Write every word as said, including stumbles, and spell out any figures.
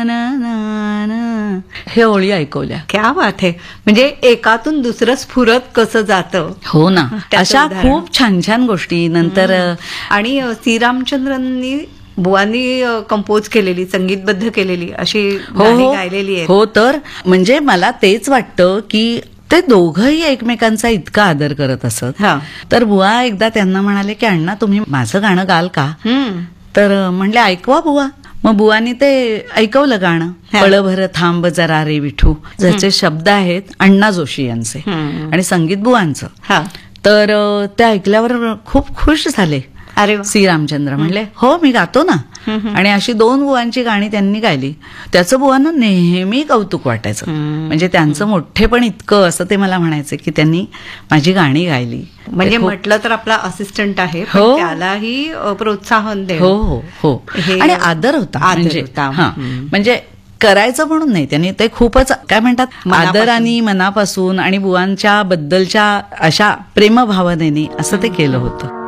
हे ओळी ऐकवल्या. क्या बात आहे. म्हणजे एकातून दुसरं स्फुरत कसं जातं. हो ना, अशा खूप छान छान गोष्टी. नंतर आणि सी रामचंद्रांनी बुवांनी कंपोज केलेली, संगीतबद्ध केलेली अशी गाणी गायलेली आहेत. हो, तर म्हणजे मला तेच वाटतं की ते दोघंही एकमेकांचा इतका आदर करत असत. तर बुवा एकदा त्यांना म्हणाले की अण्णा तुम्ही माझं गाणं गाल का. तर म्हणले ऐकवा बुवा. मग बुवानी ते ऐकवलं गाणं, पळभर थांब जरा रे विठू, ज्याचे शब्द आहेत अण्णा जोशी यांचे आणि संगीत बुवांचं. तर ते ऐकल्यावर खूप खुश झाले. अरे सी रामचंद्र म्हणले हो मी गातो ना. आणि अशी दोन बुवांची गाणी त्यांनी गायली. त्याचं बुवांना नेहमी कौतुक वाटायचं. म्हणजे त्यांचं मोठेपण इतकं असं ते मला म्हणायचे की त्यांनी माझी गाणी गायली. म्हणजे म्हटलं तर आपला असिस्टंट आहे, पण त्यालाही प्रोत्साहन दे. हो हो हो. आणि आदर होता. म्हणजे म्हणजे करायचं म्हणून नाही, त्यांनी ते खूपच काय म्हणतात आदराने मनापासून आणि बुवांच्या बद्दलच्या अशा प्रेमभावनेने असं ते केलं होतं.